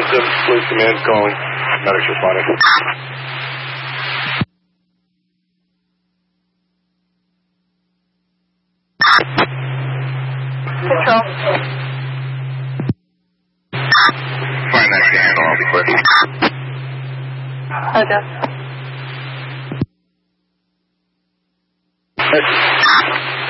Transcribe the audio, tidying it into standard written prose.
Affirmative. Police command calling. Medics responding. Control. Fine, next to handle. I'll be quick. Okay.